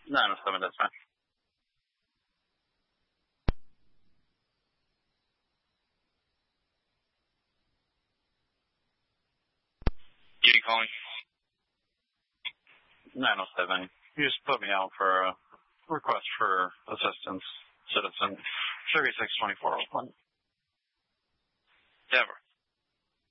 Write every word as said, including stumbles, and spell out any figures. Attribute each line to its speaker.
Speaker 1: nine oh seven, that's fine.
Speaker 2: You calling?
Speaker 1: nine oh seven. You just put me out for a request for assistance, citizen thirty-six twenty-four oh one.
Speaker 2: Denver.